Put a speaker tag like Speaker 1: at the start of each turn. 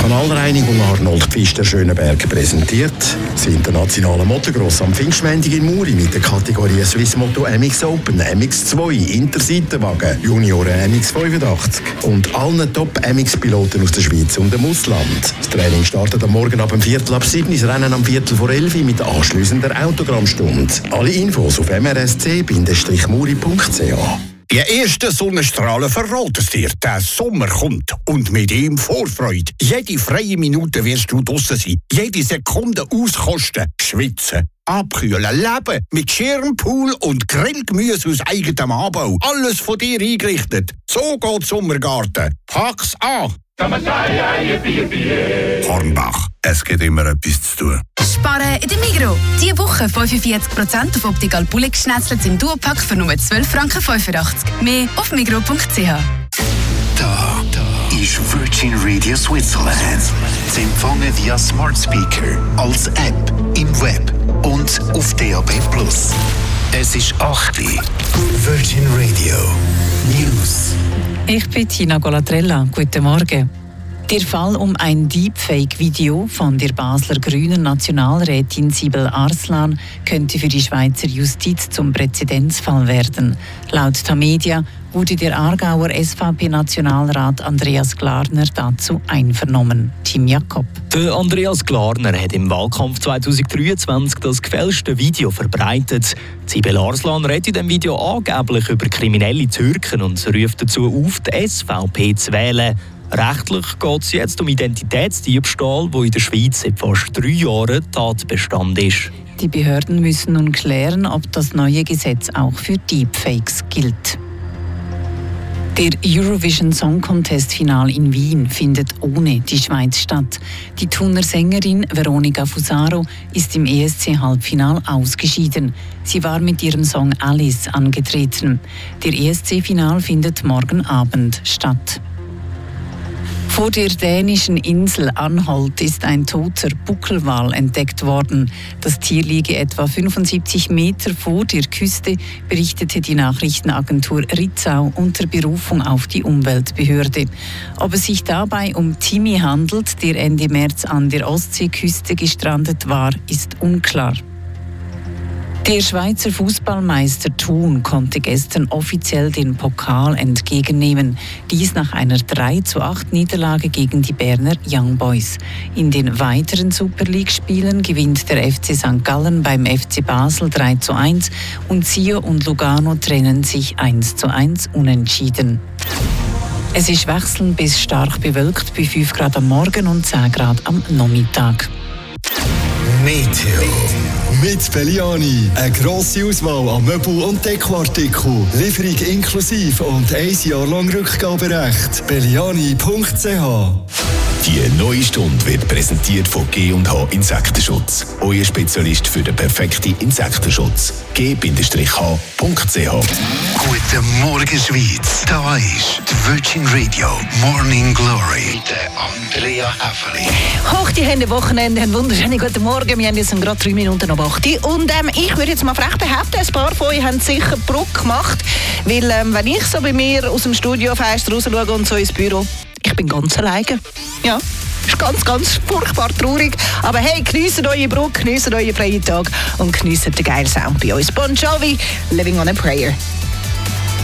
Speaker 1: Kanalreinigung Arnold Pfister Schöneberg präsentiert das internationale Motocross am Pfingstmontag in Muri mit der Kategorie Swiss Moto MX Open, MX2, Interseitenwagen, Junioren MX85 und allen Top-MX-Piloten aus der Schweiz und dem Ausland. Das Training startet am Morgen ab dem 7:15, das Rennen am 11:15 mit anschliessender Autogrammstunde. Alle Infos auf mrsc-muri.ch.
Speaker 2: Die ersten Sonnenstrahlen verraten es dir. Der Sommer kommt und mit ihm Vorfreude. Jede freie Minute wirst du draussen sein. Jede Sekunde auskosten, schwitzen, abkühlen, leben mit Schirmpool und Grillgemüse aus eigenem Anbau. Alles von dir eingerichtet. So geht Sommergarten. Pack's an! Hornbach, es gibt immer etwas zu tun.
Speaker 3: Sparen in der Migros. Diese Woche 45% auf Optical Bullig Schnetzlets im Duopack für nur 12,85 Franken. Mehr auf migros.ch.
Speaker 4: Da ist Virgin Radio Switzerland. Sie empfangen via Smart Speaker, als App, im Web und auf DAB+. Es ist 8 Uhr. Virgin Radio News.
Speaker 5: Ich bin Tina Golatrella. Guten Morgen. Der Fall um ein Deepfake-Video von der Basler Grünen Nationalrätin Sibel Arslan könnte für die Schweizer Justiz zum Präzedenzfall werden. Laut Tamedia wurde der Aargauer SVP-Nationalrat Andreas Glarner dazu einvernommen. Tim Jakob.
Speaker 6: Der Andreas Glarner hat im Wahlkampf 2023 das gefälschte Video verbreitet. Sibel Arslan redet in dem Video angeblich über kriminelle Türken und ruft dazu auf, die SVP zu wählen. Rechtlich geht es jetzt um Identitätsdiebstahl, wo in der Schweiz seit fast 3 Jahren Tatbestand ist.
Speaker 5: Die Behörden müssen nun klären, ob das neue Gesetz auch für Deepfakes gilt. Der Eurovision Song Contest Final in Wien findet ohne die Schweiz statt. Die Thuner Sängerin Veronica Fusaro ist im ESC-Halbfinal ausgeschieden. Sie war mit ihrem Song Alice angetreten. Der ESC-Final findet morgen Abend statt. Vor der dänischen Insel Anholt ist ein toter Buckelwal entdeckt worden. Das Tier liege etwa 75 Meter vor der Küste, berichtete die Nachrichtenagentur Ritzau unter Berufung auf die Umweltbehörde. Ob es sich dabei um Timmy handelt, der Ende März an der Ostseeküste gestrandet war, ist unklar. Der Schweizer Fußballmeister Thun konnte gestern offiziell den Pokal entgegennehmen. Dies nach einer 3:8 Niederlage gegen die Berner Young Boys. In den weiteren Super League-Spielen gewinnt der FC St. Gallen beim FC Basel 3:1 und Sio und Lugano trennen sich 1:1 unentschieden. Es ist wechselnd bis stark bewölkt bei 5 Grad am Morgen und 10 Grad am Nachmittag.
Speaker 4: Meteo.
Speaker 7: Mit Belliani. Eine grosse Auswahl an Möbel- und Dekoartikeln. Lieferung inklusive und 1 Jahr lang Rückgaberecht. Belliani.ch.
Speaker 8: Die neue Stunde wird präsentiert von G&H Insektenschutz. Euer Spezialist für den perfekten Insektenschutz. G-H.ch.
Speaker 4: Guten Morgen, Schweiz. Da ist die Virgin Radio Morning Glory mit Andrea Häfeli.
Speaker 9: Hoch die Hände, Wochenende, einen wunderschönen guten Morgen. Wir haben jetzt gerade 3 Minuten nach 8 Uhr. Und ich würde jetzt mal frech behaupten, ein paar von euch haben sicher Brücke gemacht. Weil, wenn ich so bei mir aus dem Studiofenster raus schaue und so ins Büro, ich bin ganz alleine. Ja, ist ganz, ganz furchtbar traurig. Aber hey, geniessen eure Brücke, geniessen euren freien Tag und geniessen den geilen Sound bei uns. Bon Jovi, Living on a Prayer.